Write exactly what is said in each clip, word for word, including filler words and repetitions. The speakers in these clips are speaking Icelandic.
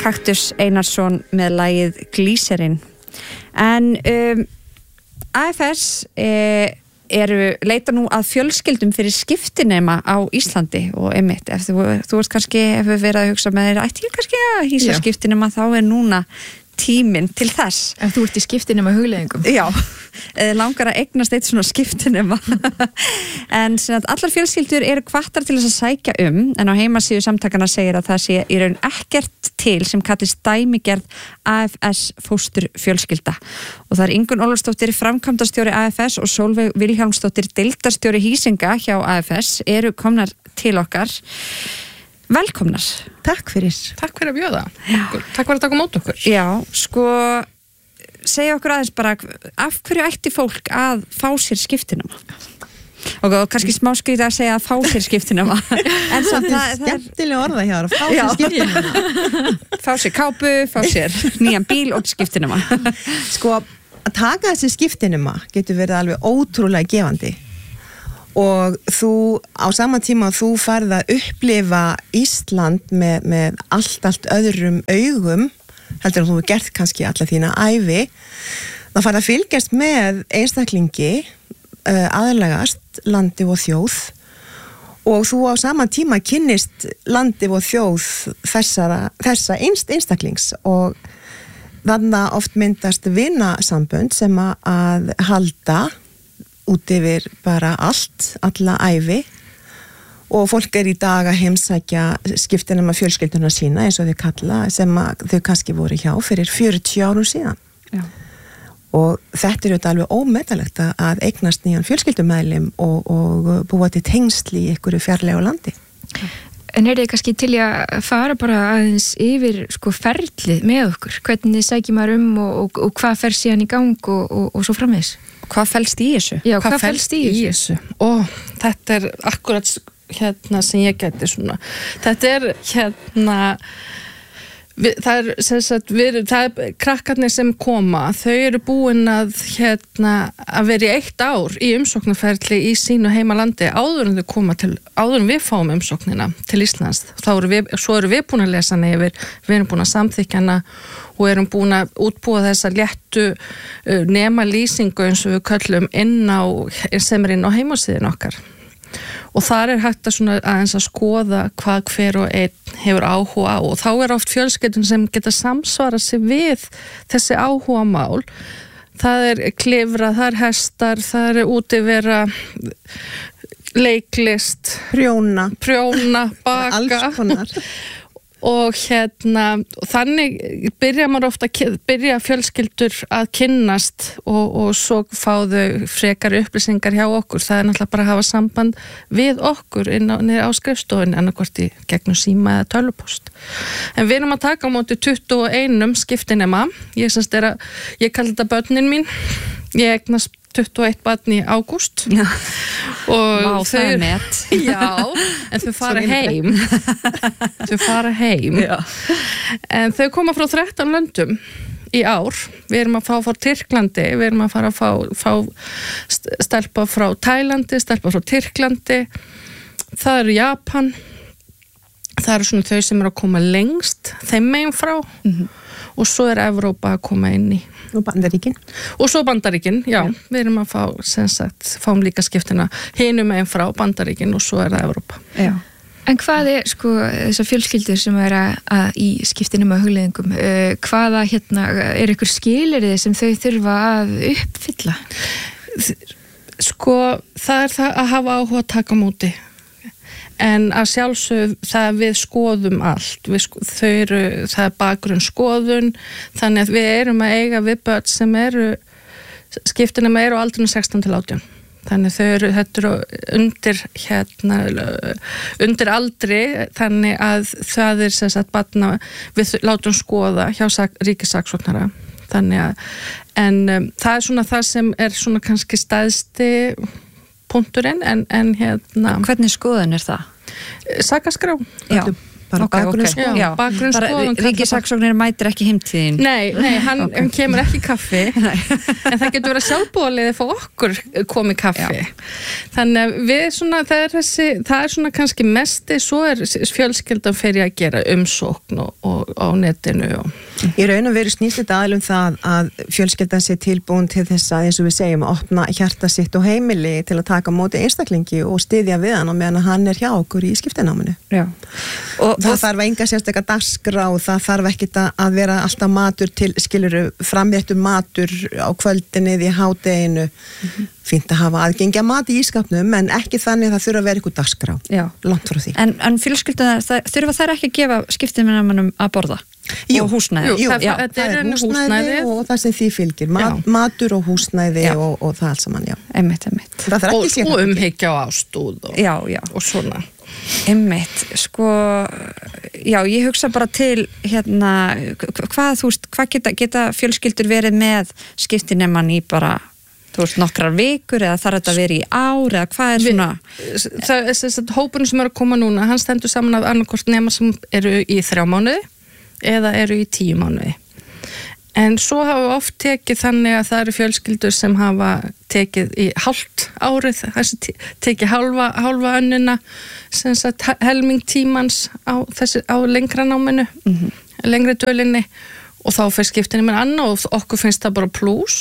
Kaktus Einarsson með lagið Glíserin. En um, A F S eh, eru leita nú að fjölskyldum fyrir skiptinema á Íslandi og einmitt, ef þú, þú ert kannski hefur verið að hugsa með þér, ætti ég kannski að hýsa skiptinema, þá er núna tíminn til þess. Ef þú ert í skiptinema hugleiðingum. Já, langar að eignast eitt svona skiptinema. En að allar fjölskyldur eru hvattar til þess að sækja um, en á heimasíðu samtakana segir að það sé í raun ekkert til sem kallist dæmigerð A F S fóstur fjölskylda. Og það er Ingunn Ólafsdóttir, framkvæmdastjóri A F S og Sólveig Vilhjálmsdóttir, deildarstjóri hýsinga hjá A F S eru komnar til okkar. Velkomnar. Takk fyrir. Takk fyrir að bjóða. Takk fyrir að taka mót okkur. Já, sko, segja okkur aðeins bara, af hverju ætti fólk að fá sér skiptinema? Og kannski smá skrítið að segja að fá sér skiptinema. En það, það er skemmtilega orða hjá að fá sér skiptinema. Fá sér kápu, fá sér nýjan bíl og skiptinema. Sko, að taka þessi skiptinema getur verið alveg ótrúlega gefandi. Og þú, á sama tíma þú farð að upplifa Ísland með, með allt, allt öðrum augum, heldur að þú hefur gert kannski alla þína ævi, þá farð að fylgjast með einstaklingi, uh, aðlagast landi og þjóð, og þú á sama tíma kynnist landi og þjóð þessara, þessa einst einstaklings, og þannig oft myndast vinasambönd sem að halda út yfir bara allt, alla ævi, og fólk er í dag að heimsækja skiptinema fjölskylduna sína, eins og þau kalla, sem þau kannski voru hjá fyrir fjörutíu árum síðan. Já. Og þetta er auðvitað alveg ómetanlegt að eignast nýjan fjölskyldumæðlim og, og búa til tengsli í einhverju fjarlægu landi. En er þið kannski til að fara bara aðeins yfir sko ferlið með okkur? Hvernig sækir maður um og, og, og hvað fer síðan í gang og, og, og svo framvegis? Hvað felst í þessu? Já, hvað, hvað felst í þessu? Og þetta er akkurat hérna sem ég geti svona. Þetta er hérna, við, það er sem sagt, við, það er krakkarnir sem koma, þau eru búin að hérna að vera í eitt ár í umsóknarferli í sínu heimalandi áður en þau koma til, áður en við fáum umsóknina til Íslands. Þá eru við, svo eru við búin að lesa hana yfir, við erum búin að samþykkja hana og erum búin að útbúa þessa léttu uh, nema lýsingu eins og við köllum inn á, sem er inn á heimasíðin okkar. Og þar er hægt að svona aðeins að skoða hvað hver og einn hefur áhuga á, og þá er oft fjölskyldun sem geta samsvara sig við þessi áhuga mál. Það er klifra, það er hestar, það er útivera, leiklist, prjóna, prjóna, baka. Alls konar. Og hérna, þannig byrja maður ofta, byrja fjölskyldur að kynnast og, og svo fá þau frekar upplýsingar hjá okkur. Það er náttúrulega bara að hafa samband við okkur inn á, á skrifstofunni, annarkvort í gegnum síma eða tölvupost. En við erum að taka á móti tuttugu og eitt skiptinema. Ég semst er að, ég kalli þetta börnin mín. Ég eignast tuttugu og eitt barn í ágúst. Já. Og Vá, það er met. Já, en þau fara heim. Þau fara heim. Já. En þau koma frá þrettán löndum í ár. Við erum að fá frá Tyrklandi, við erum að fara að fá, fá stelpa frá Tælandi, stelpa frá Tyrklandi. Það eru Japan. Það eru svona þau sem eru að koma lengst, þeim megin frá. Mm-hmm. Og svo er Evrópa að koma inn í. Og Bandaríkin. Og svo Bandaríkin, já. já. Við erum að fá, sem sagt, fáum líka skiptina hinum megin frá Bandaríkin og svo er það Evrópa. Já. En hvað er, sko, þessar fjölskyldur sem er að, að í skiptinum að hugleiðingum, uh, hvaða, hérna, er ykkur skilyrði sem þau þurfa að uppfylla? Sko, það er það að hafa áhuga að taka móti. En að sjálfsög það við skoðum allt, við sko, þau eru, það er bakgrunn skoðun, þannig að við erum að eiga við börn sem eru, skiptinum eru á aldrinum sextán til átján. Þannig þau eru, þetta eru undir, hérna, undir aldri, þannig að það er sem sagt barna, við látum skoða hjá ríkissaksóknara. Þannig að, en um, það er svona það sem er svona kannski stæðsti punkturinn, en, en hérna... Hvernig skoðun er það? Sakaskrá. Já. bara okay, bakgrunn okay. skoðun. Já, bakgrunn bara skoðun. ríkissaksóknari mætir ekki heimtíðin. Nei, nei, hann, okay. hann kemur ekki í kaffi, en það getur verið sjálfbúðarliði fyrir okkur komið kaffi. Já. Þannig að við svona, það er þessi, það er svona kannski mesti, svo er fjölskyldan fyrir að gera umsókn og, og á netinu. Og... Í raun og veru snýst þetta aðlum það að fjölskyldan sé tilbúin til þess að, eins og við segjum, að opna hjarta sitt og heimili til að taka á móti einstaklingi og styðja við hann og meðan hann er hjá okkur í skiptináminu. Já. Og, það og þarf enga sérstaklega dagskrá, það þarf ekkit að vera alltaf matur til, skiluru, framréttur matur á kvöldinni í hádeginu. Mm-hmm. Fínt að hafa aðgengja mat í ískapnum, en ekki þannig að það þurfa að vera eitthvað dagskrá. Já. Langt frá því. En, en fjölskyldan, þurfa þær ekki að gefa skiptinámanum að borða? Jú, og húsnæði. Jú, það, það, það er húsnæði, húsnæði og það sem því fylgir. Mat, matur og húsnæði og, og það allt saman, já. Einmitt, einmitt. Og, og umhyggja á ástúð og, já, já. og svona. Einmitt, sko, já, ég hugsa bara til, hérna, hvað, þú veist, hvað geta, geta fjölskyldur verið með skiptinemann í bara, þú veist, nokkrar vikur eða þarf þetta að vera í ár eða hvað er svona? Vi, það er þess að hópurinn sem eru að koma núna, hann stendur saman af annarkort nema sem eru í þrjá mánuði eða eru í tíu mánuði. En svo hafa oft tekið þannig að það eru fjölskyldur sem hafa tekið í hálft árið, þessi tekið hálfa, hálfa önnina, sem sagt helming tímans á, þessi, á lengra náminu, mm-hmm. lengri dvölinni og þá fyrir skiptinni með annað og okkur finnst það bara plús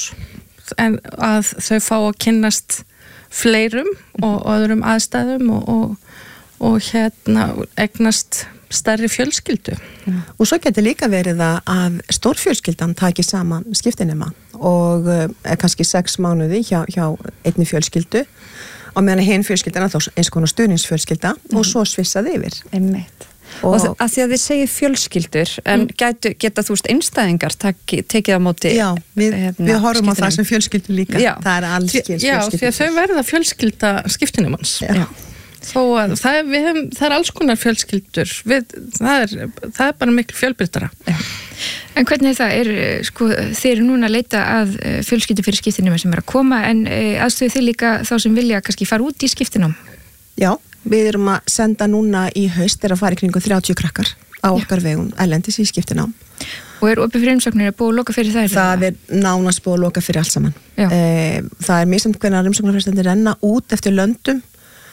en að þau fá að kynnast fleirum og öðrum aðstæðum og, og, og hérna eignast stærri fjölskyldu. Ja. Og svo getur líka verið að stórfjölskyldan taki saman skiptinema og er kannski sex mánuði hjá, hjá einni fjölskyldu og meðan hinn fjölskyldan er þá eins konar stuðningsfjölskylda mm. og svo svissaði yfir. Einmitt. Og, og að því að þið segir fjölskyldur en mm. gætu, geta þú veist einstæðingar taki, tekið á móti. Já, við, hérna, við horfum á það sem fjölskyldur líka. Já. Það er alls skils fjölskyldur. Já, því að þau verða fjölskylda skiptinemanns. Já. Þó að það er, við hefum, það er alls konar fjölskyldur, við, það, er, það er bara miklu fjölbreyttara. Já. En hvernig það er, sko, þeir eru núna að leita að fjölskyldu fyrir skiptinema sem er að koma en aðstöðu þið líka þá sem vilja kannski fara út í skiptinám? Já, við erum að senda núna í haust er að fara í kringu þrjátíu krakkar á okkar vegum erlendis í skiptinám. Og er opið fyrir umsóknir að búið að loka fyrir þær? Það er nánast búið að loka fyrir allt saman. E, það er misjafnt hvernig umsóknarfrestirnir renna út eftir löndum.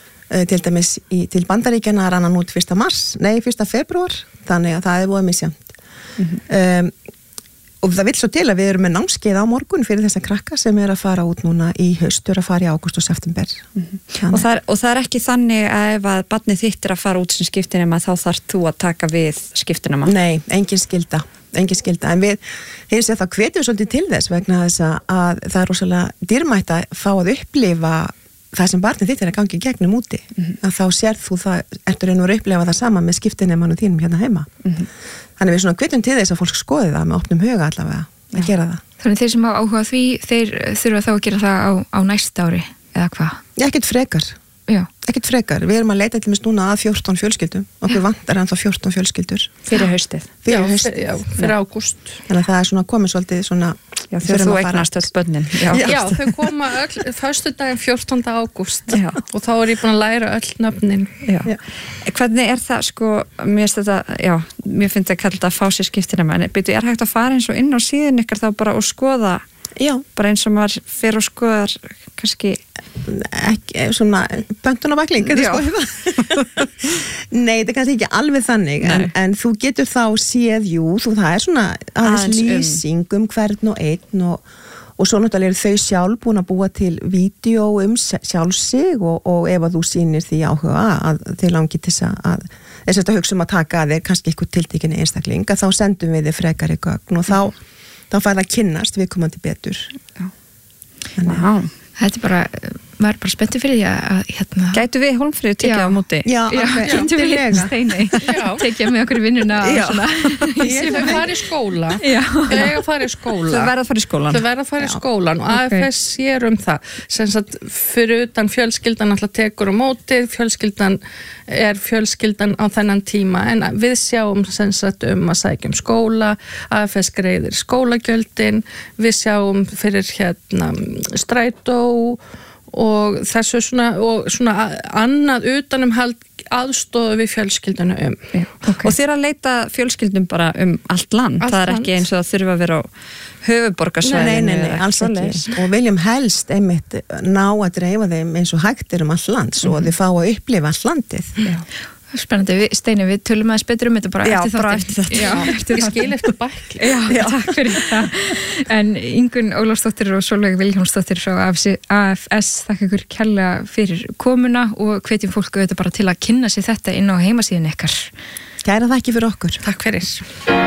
Til dæmis í, til Bandaríkjanna er hann út fyrsta mars, nei fyrsta febrúar, þannig að það er búið misjafnt. Mm-hmm. Um, og það vil svo til að við erum með námskeið á morgun fyrir þessa krakka sem er að fara út núna í haust, er að fara í ágúst og september. Mm-hmm. Og, það er, og það er ekki þannig að ef að barnið þitt er að fara út sem skiptinema þá þarf þú að taka við skiptinema? Nei, engin skylda. engin skylda, en við hins vegar þá hvetjum við svolítið til þess vegna þess að það er rosalega dýrmætt að fá að upplifa það sem barnið þitt er að gangi í gegnum úti, mm-hmm. að þá sér þú það, ertu raun og að upplifa það sama með skiptinemanum þínum hérna heima. Mm-hmm. Þannig við svona hvetjum til þess að fólk skoði það með opnum huga allavega að Já. Gera það. Þannig þeir sem á áhuga því, þeir þurfa þá að gera það á, á næsta ári, eða hvað? Já, ekkert frekar. Já. Ekkert frekar. Við erum að leita til núna að fjórtán fjölskyldum. Okkur vantar ennþá fjórtán fjölskyldur. Fyrir haustið. Fyrir haustið, já, fyrir ágúst. Þannig að það er svona komið svolítið svona... Já, þegar þú eignast öll börnin. Já, já þau koma öll, föstudaginn fjórtánda ágúst og þá er ég búin að læra öll nöfnin. Já. Já. Hvernig er það, sko, mér finnst þetta, já, mér finnst þetta að kalla þetta að fá sér skiptina, en byrju, er hægt að fara eins og inn á síðan ykkar þá bara og skoða Já. Bara eins og maður fyrir og skoðar kannski ekki svona pöntun og bakling Nei, þetta er kannski ekki alveg þannig en, en þú getur þá séð jú, þú það er svona aðeins lýsing um hvern og einn og, og svo náttúrulega er þau sjálf búin að búa til vídeo um sjálf sig og, og ef að þú sýnir því áhuga að þau langi til þess að þess að hugsa um að taka að þér kannski eitthvað tiltekinni einstakling að þá sendum við þið frekari gögn og þá þá fær það að kynnast við komandi betur. Já. Wow. Þetta er bara, maður er bara spenntið fyrir því að hérna... Gætu við Hólmfríður tekið á móti? Já, gætu við Steini tekið með okkur í vinnuna og svona. Ég þau fara í skóla. Þau eiga að fara í skóla. Þau verða að fara í skólan. Þau verða að fara í skólan og A F S sér um það. Sem sagt, fyrir utan fjölskyldan alltaf tekur á móti, fjölskyldan er fjölskyldan á þennan tíma en við sjáum sem sagt um að sækja um skóla, A F S greiðir skólagjöldin, við sjáum fyrir hérna strætó og þessu svona, og svona annað utanumhald aðstofa við fjölskylduna um. Já, okay. Og þeir að leita fjölskyldum bara um allt land, allt það er land. Ekki eins og það þurfa að vera á höfuborgarsvæðinu. Nei, nei, nei, alls ekki. Og viljum helst einmitt ná að dreifa þeim eins og hægt er um all land, svo mm-hmm. þið fá að upplifa all landið. Já. Spennandi, við, Steini, við tölum aðeins betur um þetta bara Já, eftir bara þáttinn. eftir þetta. Já, eftir Ég skil eftir bækli. Já, Já, takk fyrir það. En Ingunn Ólafsdóttir og Sólveig Vilhjálmsdóttir frá A F S, þakka ykkur kærlega fyrir komuna og hvetjum fólk auðvitað bara til að kynna sér þetta inn á heimasíðun ykkar. Kæra þakki fyrir okkur. Takk fyrir.